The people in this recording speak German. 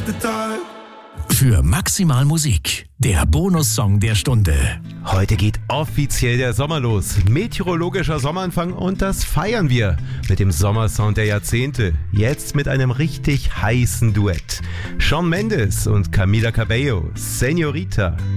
Für Maximal Musik, der Bonussong der Stunde. Heute geht offiziell der Sommer los. Meteorologischer Sommeranfang und das feiern wir mit dem Sommersound der Jahrzehnte. Jetzt mit einem richtig heißen Duett. Shawn Mendes und Camila Cabello, Señorita.